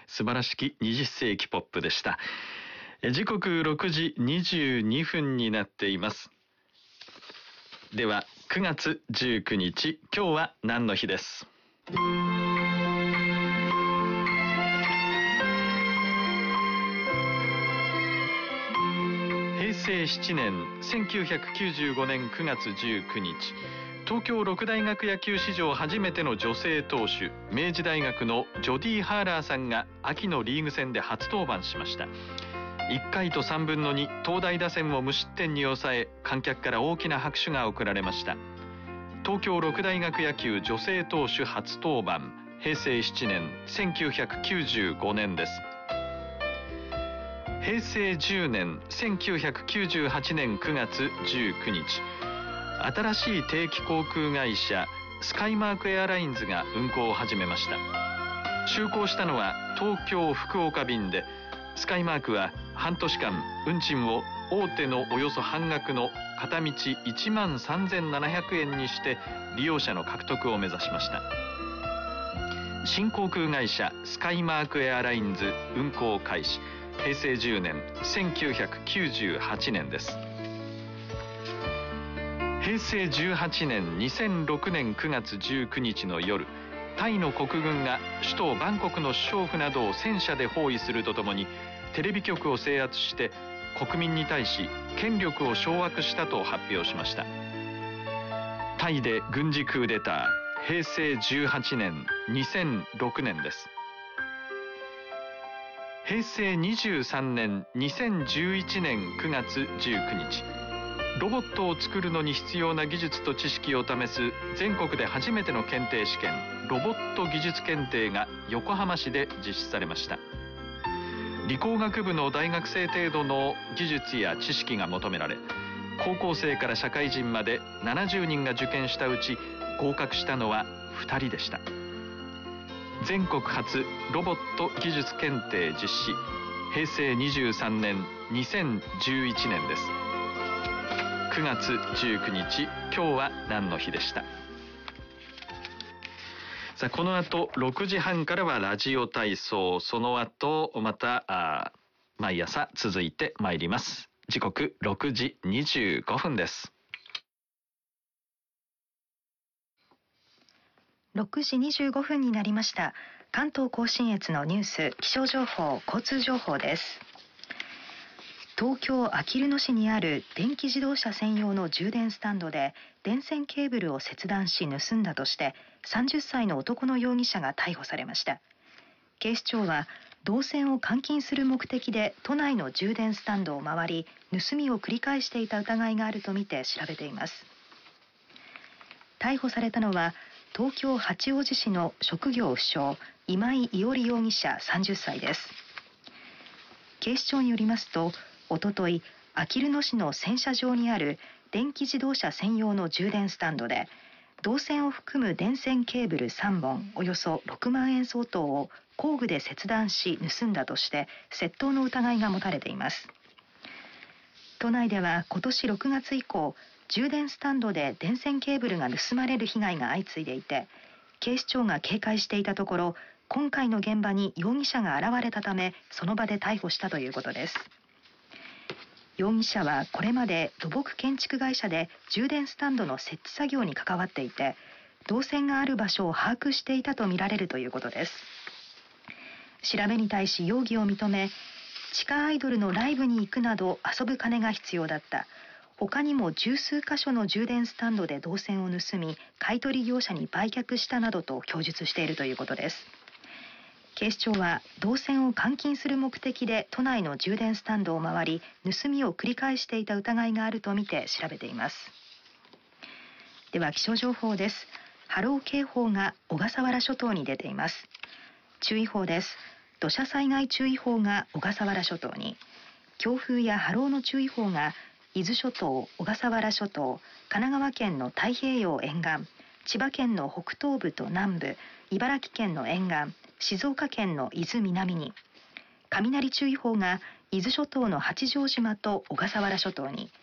素晴らしき20世紀ポップでした。時刻6時22分になっています。では9月19日、今日は何の日です。平成7年1995年9月19日、東京六大学野球史上初めての女性投手、明治大学のジョディ・ハーラーさんが秋のリーグ戦で初登板しました。1回と3分の2、東大打線を無失点に抑え、観客から大きな拍手が送られました。東京六大学野球女性投手初登板、平成7年1995年です。平成10年1998年9月19日、新しい定期航空会社スカイマークエアラインズが運航を始めました。就航したのは東京福岡便で、スカイマークは半年間運賃を大手のおよそ半額の片道1万3700円にして利用者の獲得を目指しました。新航空会社スカイマークエアラインズ運航開始、平成10年1998年です。平成18年2006年9月19日の夜、タイの国軍が首都バンコクの首相府などを戦車で包囲するとともに、テレビ局を制圧して国民に対し権力を掌握したと発表しました。タイで軍事クーデター、平成18年2006年です。平成23年2011年9月19日、ロボットを作るのに必要な技術と知識を試す全国で初めての検定試験、ロボット技術検定が横浜市で実施されました。理工学部の大学生程度の技術や知識が求められ、高校生から社会人まで70人が受験したうち合格したのは2人でした。全国初ロボット技術検定実施、平成23年2011年です。9月19日、今日は何の日でした。さあ、この後6時半からはラジオ体操、その後また毎朝続いてまいります。時刻6時25分です。 6時25分になりました。関東甲信越のニュース、気象情報、交通情報です。東京あきる野市にある電気自動車専用の充電スタンドで電線ケーブルを切断し盗んだとして30歳の男の容疑者が逮捕されました。警視庁は銅線を換金する目的で都内の充電スタンドを回り盗みを繰り返していた疑いがあるとみて調べています。逮捕されたのは東京八王子市の職業不詳今井伊織容疑者30歳です。警視庁によりますと、おとといあきる野市の洗車場にある電気自動車専用の充電スタンドで銅線を含む電線ケーブル3本およそ6万円相当を工具で切断し盗んだとして窃盗の疑いが持たれています。都内では今年6月以降、充電スタンドで電線ケーブルが盗まれる被害が相次いでいて、警視庁が警戒していたところ、今回の現場に容疑者が現れたためその場で逮捕したということです。容疑者はこれまで土木建築会社で充電スタンドの設置作業に関わっていて、銅線がある場所を把握していたとみられるということです。調べに対し容疑を認め、地下アイドルのライブに行くなど遊ぶ金が必要だった、他にも十数箇所の充電スタンドで銅線を盗み買い取り業者に売却したなどと供述しているということです。警視庁は銅線を換金する目的で都内の充電スタンドを回り盗みを繰り返していた疑いがあるとみて調べています。では気象情報です。波浪警報が小笠原諸島に出ています。注意報です。土砂災害注意報が小笠原諸島に、強風や波浪の注意報が伊豆諸島、小笠原諸島、神奈川県の太平洋沿岸、千葉県の北東部と南部、茨城県の沿岸、静岡県の伊豆南に、雷注意報が伊豆諸島の八丈島と小笠原諸島に、